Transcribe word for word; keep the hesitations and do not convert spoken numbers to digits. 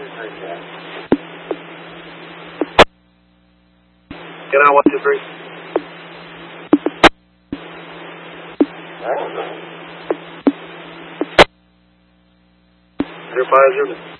Get on one, two, three. Zero five zero.